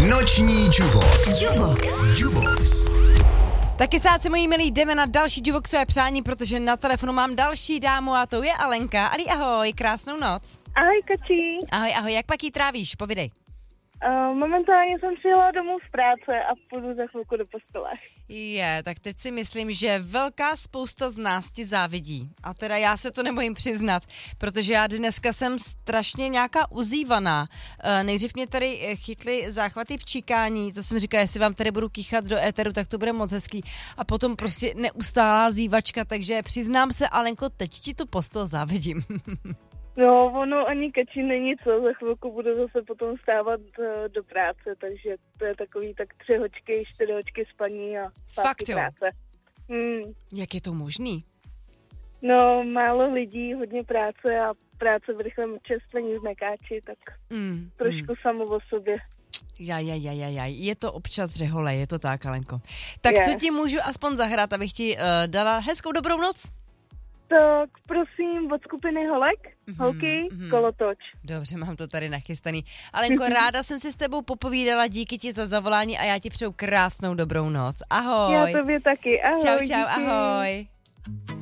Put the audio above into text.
Noční Jubox. Taky sáci moji milí, jdeme na další Juboxové přání, protože na telefonu mám další dámu a to je Alenka. Ali, ahoj, krásnou noc. Ahoj, Kačí. Ahoj, jak pak jí trávíš? Povidej. Momentálně jsem přijela domů z práce a půjdu za chvilku do postele. Tak teď si myslím, že velká spousta z nás ti závidí. A teda já se to nebojím přiznat, protože já dneska jsem strašně nějaká uzývaná. Nejdřív mě tady chytly záchvaty pčíkání, to jsem říkala, jestli vám tady budu kýchat do éteru, tak to bude moc hezký. A potom prostě neustálá zývačka, takže přiznám se, Alenko, teď ti tu postel závidím. No, ono ani Kačí není co, za chvilku budu zase potom vstávat do práce, takže to je takový tak 3 hoďky, 4 hoďky spaní a zpátky práce. Jak je to možný? No, málo lidí, hodně práce a práce v rychlém čerstvení z Mekáči, tak trošku samo o sobě. Je to občas řehole, je to tak, Alenko. Tak co ti můžu aspoň zahrát, abych ti dala hezkou dobrou noc? Tak prosím od skupiny Holky, Kolotoč. Dobře, mám to tady nachystaný. Alenko, ráda jsem si s tebou popovídala, díky ti za zavolání a já ti přeju krásnou dobrou noc. Ahoj. Já tobě taky, ahoj. Čau, díky. ahoj.